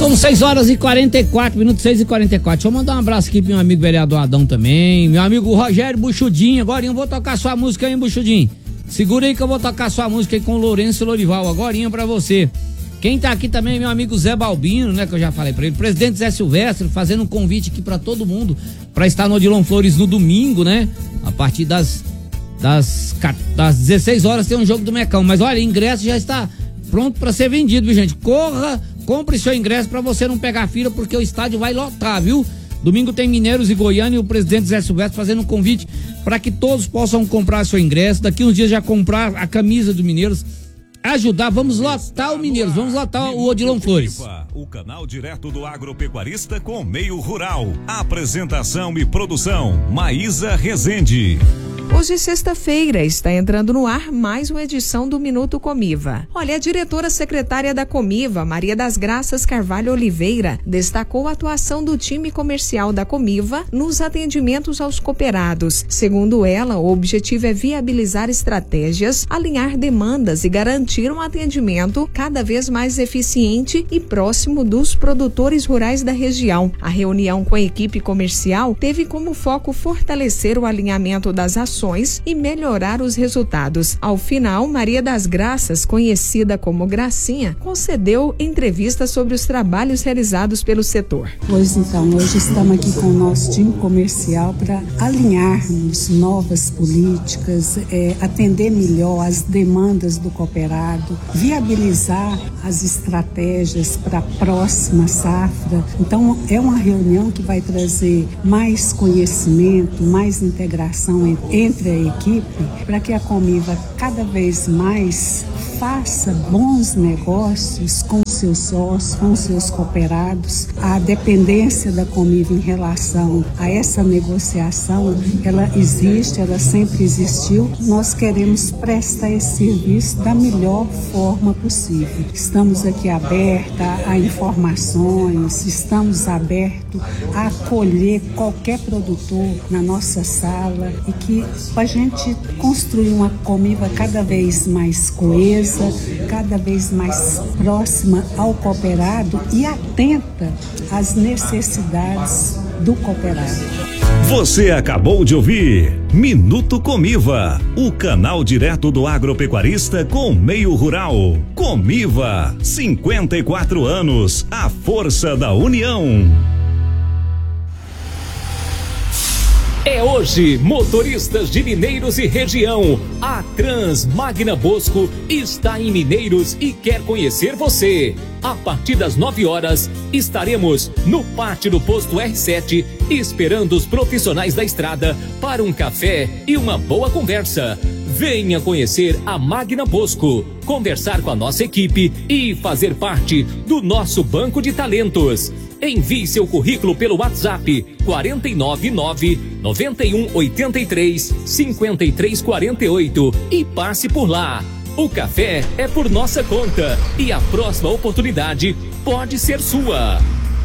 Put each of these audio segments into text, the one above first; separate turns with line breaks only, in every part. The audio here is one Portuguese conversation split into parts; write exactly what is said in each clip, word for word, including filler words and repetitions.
São seis horas e quarenta e quatro minutos, seis e quarenta e quatro. Deixa eu mandar um abraço aqui pro meu amigo vereador Adão também. Meu amigo Rogério Buchudinho. Agora eu vou tocar sua música aí, Buchudinho. Segura aí que eu vou tocar sua música aí com o Lourenço Lorival. Agorinha pra você. Quem tá aqui também é meu amigo Zé Balbino, né? Que eu já falei pra ele. Presidente Zé Silvestre, fazendo um convite aqui pra todo mundo pra estar no Odilon Flores no domingo, né? A partir das, das, das dezesseis horas tem um jogo do Mecão. Mas olha, ingresso já está pronto pra ser vendido, viu, gente? Corra, compre seu ingresso pra você não pegar fila, porque o estádio vai lotar, viu? Domingo tem Mineiros e Goiânia e o presidente Zé Silvestre fazendo um convite para que todos possam comprar seu ingresso. Daqui uns dias já comprar a camisa do Mineiros. Ajudar, vamos lotar o Mineiros, vamos lotar o Odilon Flores.
O canal direto do agropecuarista com o meio rural. Apresentação e produção, Maísa Rezende.
Hoje, sexta-feira, está entrando no ar mais uma edição do Minuto Comiva. Olha, a diretora secretária da Comiva, Maria das Graças Carvalho Oliveira, destacou a atuação do time comercial da Comiva nos atendimentos aos cooperados. Segundo ela, o objetivo é viabilizar estratégias, alinhar demandas e garantir um atendimento cada vez mais eficiente e próximo dos produtores rurais da região. A reunião com a equipe comercial teve como foco fortalecer o alinhamento das ações e melhorar os resultados. Ao final, Maria das Graças, conhecida como Gracinha, concedeu entrevista sobre os trabalhos realizados pelo setor.
Pois então, hoje estamos aqui com o nosso time comercial para alinharmos novas políticas, é, atender melhor as demandas do cooperado, viabilizar as estratégias para a próxima safra. Então, é uma reunião que vai trazer mais conhecimento, mais integração entre entre a equipe, para que a Comiva cada vez mais faça bons negócios com seus sócios, com seus cooperados. A dependência da Comiva em relação a essa negociação, ela existe, ela sempre existiu. Nós queremos prestar esse serviço da melhor forma possível. Estamos aqui abertos a informações, estamos abertos a acolher qualquer produtor na nossa sala e que para a gente construir uma Comiva cada vez mais coesa, cada vez mais próxima ao cooperado e atenta às necessidades do cooperado.
Você acabou de ouvir Minuto Comiva, o canal direto do agropecuarista com o meio rural. Comiva, cinquenta e quatro anos, a força da união.
É hoje, motoristas de Mineiros e região. A Trans Magna Bosco está em Mineiros e quer conhecer você. A partir das nove horas, estaremos no pátio do posto R sete, esperando os profissionais da estrada para um café e uma boa conversa. Venha conhecer a Magna Bosco, conversar com a nossa equipe e fazer parte do nosso banco de talentos. Envie seu currículo pelo WhatsApp quatro nove nove, nove um oito três, cinco três quatro oito e passe por lá. O café é por nossa conta e a próxima oportunidade pode ser sua.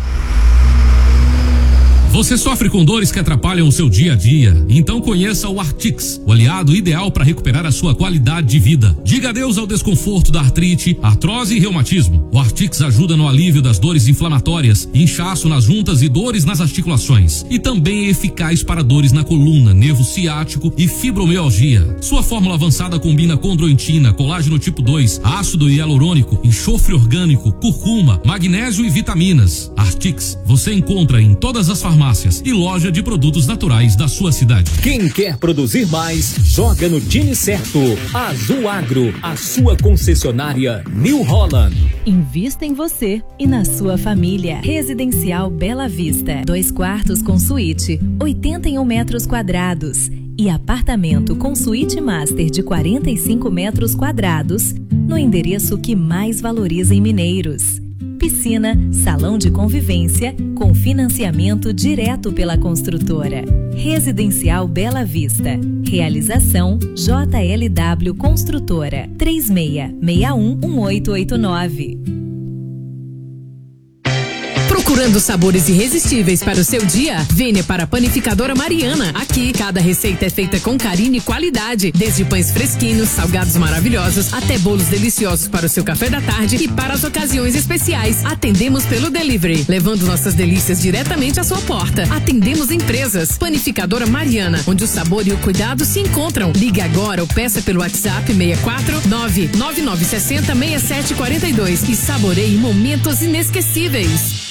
Você sofre com dores que atrapalham o seu dia a dia? Então conheça o Artix, o aliado ideal para recuperar a sua qualidade de vida. Diga adeus ao desconforto da artrite, artrose e reumatismo. O Artix ajuda no alívio das dores inflamatórias, inchaço nas juntas e dores nas articulações. E também é eficaz para dores na coluna, nervo ciático e fibromialgia. Sua fórmula avançada combina condroitina, colágeno tipo dois, ácido hialurônico, enxofre orgânico, curcuma, magnésio e vitaminas. Artix você encontra em todas as farmácias e loja de produtos naturais da sua cidade.
Quem quer produzir mais, joga no time certo. Azul Agro, a sua concessionária New Holland.
Invista em você e na sua família. Residencial Bela Vista, dois quartos com suíte, oitenta e um metros quadrados e apartamento com suíte master de quarenta e cinco metros quadrados no endereço que mais valoriza em Mineiros. Piscina, salão de convivência, com financiamento direto pela construtora. Residencial Bela Vista. Realização J L W Construtora. três seis seis um, um oito oito nove.
Procurando sabores irresistíveis para o seu dia? Venha para a Panificadora Mariana. Aqui, cada receita é feita com carinho e qualidade. Desde pães fresquinhos, salgados maravilhosos, até bolos deliciosos para o seu café da tarde e para as ocasiões especiais. Atendemos pelo delivery, levando nossas delícias diretamente à sua porta. Atendemos empresas. Panificadora Mariana, onde o sabor e o cuidado se encontram. Ligue agora ou peça pelo WhatsApp seis quatro nove nove nove seis zero seis sete quatro dois e saboreie momentos inesquecíveis.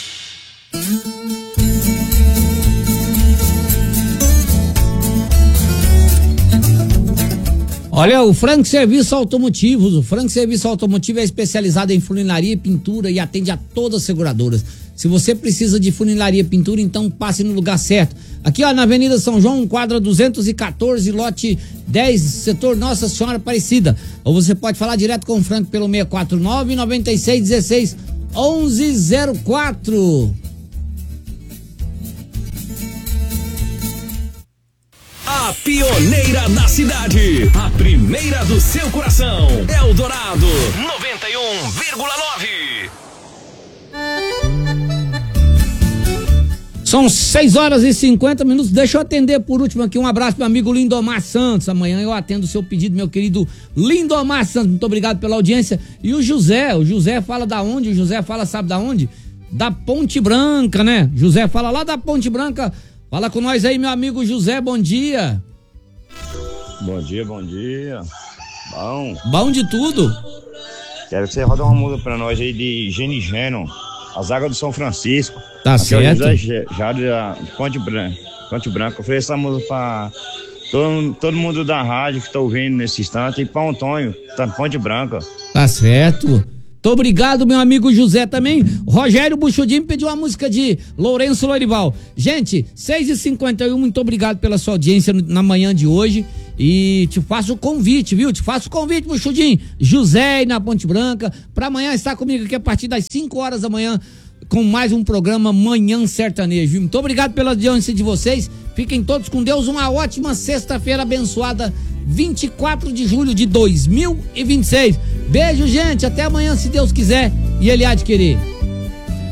Olha, o Frank Serviço Automotivos, o Frank Serviço Automotivo é especializado em funilaria e pintura e atende a todas as seguradoras. Se você precisa de funilaria e pintura, então passe no lugar certo. Aqui, ó, na Avenida São João, quadra duzentos e quatorze, lote dez, setor Nossa Senhora Aparecida. Ou você pode falar direto com o Frank pelo seis quatro nove, nove seis um seis, um um zero quatro.
A pioneira na cidade, a primeira do seu coração, Eldorado noventa e um vírgula nove.
São seis horas e cinquenta minutos. Deixa eu atender por último aqui. Um abraço pro meu amigo Lindomar Santos. Amanhã eu atendo o seu pedido, meu querido Lindomar Santos. Muito obrigado pela audiência. E o José, o José fala da onde? O José fala, sabe da onde? Da Ponte Branca, né? José fala lá da Ponte Branca. Fala com nós aí, meu amigo José, bom dia.
Bom dia, bom dia. Bom.
Bom de tudo.
Quero que você roda uma música pra nós aí de Genigeno, As Águas do São Francisco.
Tá
aqui
certo.
É o José Jário da Ponte Branca. Ponte Branca. Ofereço essa música pra todo, todo mundo da rádio que tá ouvindo nesse instante e pra o Antônio, tá em Ponte Branca.
Tá certo. Muito obrigado, meu amigo José também. Rogério Buchudinho pediu uma música de Lourenço Lorival. Gente, seis e cinquenta e um, muito obrigado pela sua audiência na manhã de hoje. E te faço o convite, viu? Te faço o convite, Buchudinho. José na Ponte Branca, pra amanhã estar comigo aqui a partir das cinco horas da manhã com mais um programa Manhã Sertanejo, viu? Muito obrigado pela audiência de vocês. Fiquem todos com Deus. Uma ótima sexta-feira abençoada, vinte e quatro de julho de dois mil e vinte e seis. Beijo, gente. Até amanhã, se Deus quiser e Ele há de querer.